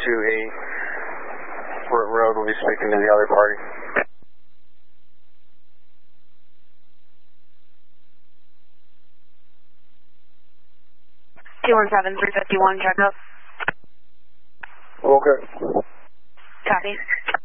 2-8. Road will be speaking to the other party. T-17-351, check up. Okay. Copy.